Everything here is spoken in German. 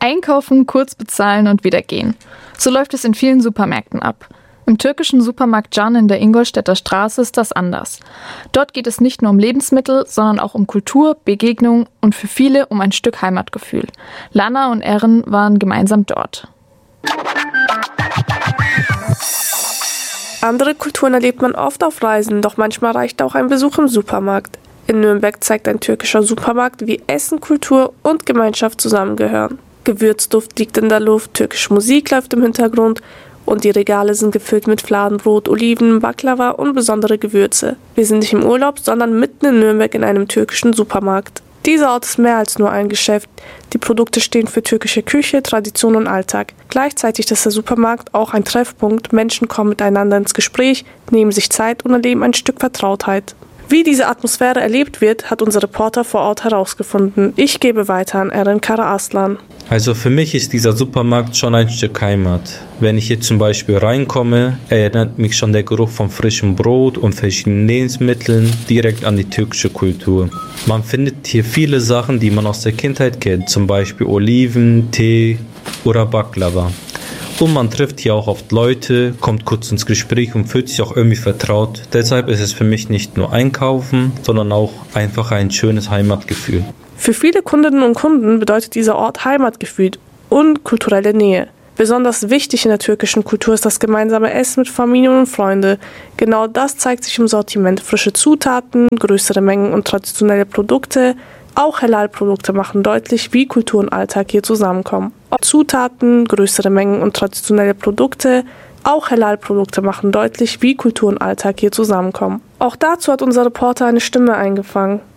Einkaufen, kurz bezahlen und wieder gehen. So läuft es in vielen Supermärkten ab. Im türkischen Supermarkt Can in der Ingolstädter Straße ist das anders. Dort geht es nicht nur um Lebensmittel, sondern auch um Kultur, Begegnung und für viele um ein Stück Heimatgefühl. Lana und Erin waren gemeinsam dort. Andere Kulturen erlebt man oft auf Reisen, doch manchmal reicht auch ein Besuch im Supermarkt. In Nürnberg zeigt ein türkischer Supermarkt, wie Essen, Kultur und Gemeinschaft zusammengehören. Gewürzduft liegt in der Luft, türkische Musik läuft im Hintergrund und die Regale sind gefüllt mit Fladenbrot, Oliven, Baklava und besondere Gewürze. Wir sind nicht im Urlaub, sondern mitten in Nürnberg in einem türkischen Supermarkt. Dieser Ort ist mehr als nur ein Geschäft. Die Produkte stehen für türkische Küche, Tradition und Alltag. Gleichzeitig ist der Supermarkt auch ein Treffpunkt. Menschen kommen miteinander ins Gespräch, nehmen sich Zeit und erleben ein Stück Vertrautheit. Wie diese Atmosphäre erlebt wird, hat unser Reporter vor Ort herausgefunden. Ich gebe weiter an Eren Karaaslan. Also für mich ist dieser Supermarkt schon ein Stück Heimat. Wenn ich hier zum Beispiel reinkomme, erinnert mich schon der Geruch von frischem Brot und verschiedenen Lebensmitteln direkt an die türkische Kultur. Man findet hier viele Sachen, die man aus der Kindheit kennt, zum Beispiel Oliven, Tee oder Baklava. Und man trifft hier auch oft Leute, kommt kurz ins Gespräch und fühlt sich auch irgendwie vertraut. Deshalb ist es für mich nicht nur Einkaufen, sondern auch einfach ein schönes Heimatgefühl. Für viele Kundinnen und Kunden bedeutet dieser Ort Heimatgefühl und kulturelle Nähe. Besonders wichtig in der türkischen Kultur ist das gemeinsame Essen mit Familie und Freunden. Genau das zeigt sich im Sortiment. Frische Zutaten, größere Mengen und traditionelle Produkte. Auch Halal-Produkte machen deutlich, wie Kultur und Alltag hier zusammenkommen. Zutaten, größere Mengen und traditionelle Produkte. Auch Halal-Produkte machen deutlich, wie Kultur und Alltag hier zusammenkommen. Auch dazu hat unser Reporter eine Stimme eingefangen.